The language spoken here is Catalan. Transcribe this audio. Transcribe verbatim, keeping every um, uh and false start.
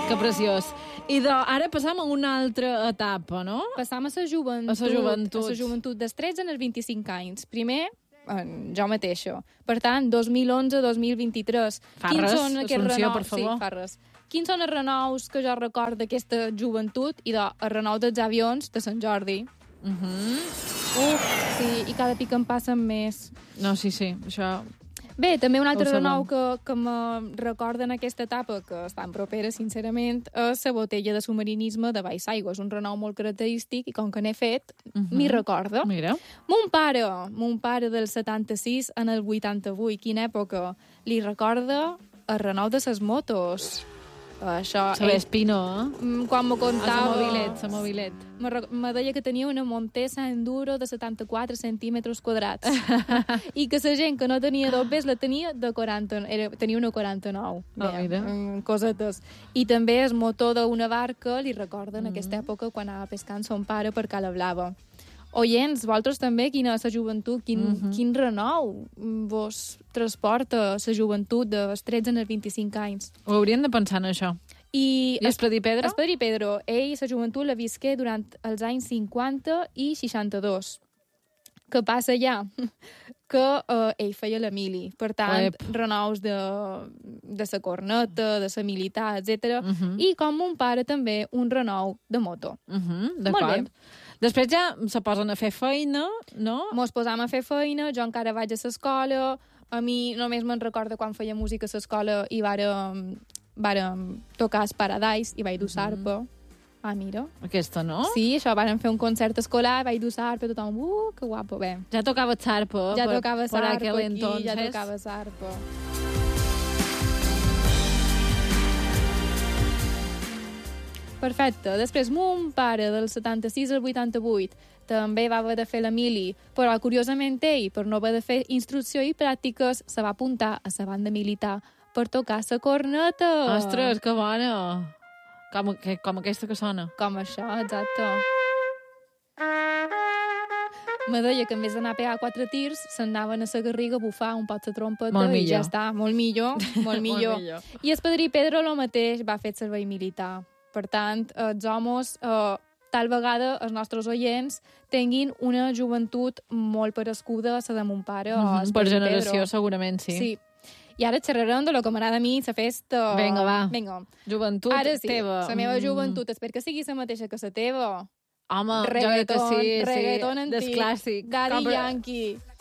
Que preciós. I de, ara passam a una altra etapa, no? Passam a la joventut. A la joventut. A la joventut dels tretze als vint-i-cinc anys. Primer, jo mateixa. Per tant, dos mil onze dos mil vint-i-tres. Fa res, Assumpció, per favor. Sí, fa res. Quins són els renous que jo record d'aquesta joventut i de els renous dels avions de Sant Jordi? Uh -huh. Uf, sí, i cada pic en passen més. No, sí, sí, això... Bé, també un altre renou que, que me recorda en aquesta etapa, que estan propera, sincerament, és la botella de submarinisme de baix aigua. És un renou molt característic i com que n'he fet, uh -huh. m'hi recorda. Mira. Mon pare, mon pare del setanta-sis en el vuitanta-vuit, quina època, li recorda el renou de ses motos. Això, Saber espino, eh? Quan me contava... Ah, la mobilet, la mobilet. Me, me deia que tenia una Montesa Enduro de setanta-quatre centímetres quadrats i que la gent que no tenia dobbers la tenia de quaranta, era, tenia una quaranta-nou. Oh, mira. Cosetes. I també el motor d'una barca li recorda en mm. aquesta època quan anava pescant son pare per Cala Blava. Oients, vosaltres també, quina és la joventut, quin, mm -hmm. quin renou vos transporta la joventut dels tretze als vint-i-cinc anys? Ho hauríem de pensar en això. I, I Espadí Pedro? Espadí Pedro, ell, la joventut, la visqué durant els anys cinquanta i seixanta-dos. Què passa ja? Que eh, ell feia la mili. Per tant, Oep. renous de, de la corneta, de la militar, etcètera. Uh -huh. I com mon pare també, un renou de moto. Uh -huh, d'acord. Després ja se posen a fer feina, no? Mos posam a fer feina, jo encara vaig a l'escola, a mi només me'n recordo quan feia música a l'escola i vàrem, vàrem tocar el Paradise i vaig dur sarpa. Mm. Ah, mira. Aquesta, no? Sí, això, vàrem fer un concert escolar, vaig dur sarpa, tothom, uh, que guapo, bé. Ja tocava sarpa. Ja per, tocava sarpa aquí, entonces. ja tocava sarpa. Perfecte. Després, mon pare, del setanta-sis al vuitanta-vuit, també va haver de fer la mili, però, curiosament, ell, per no haver de fer instrucció i pràctiques, se va apuntar a la banda militar per tocar la corneta. Ostres, que bona! Com, que, com aquesta que sona. Com això, exacte. Me deia que en vez d'anar a pegar quatre tirs, s'anaven a la garriga a bufar un pot la trompeta molt i ja està. Molt millor, molt millor. molt millor. I el padrí Pedro, el mateix, va fer servei militar. Per tant, els homes, eh, tal vegada els nostres oients tinguin una joventut molt parescuda a la de mon pare. Mm-hmm, per generació, Pedro. segurament, sí. Sí. I ara xerrarem de lo que m'agrada a mi, la festa. Vinga, va. Vinga. Joventut ara sí, teva. La meva joventut, espero que sigui la mateixa que la teva. Home, reggaeton, jo crec que sí. Reggaeton sí. antic. Des clàssic. Daddy Com... Yankee.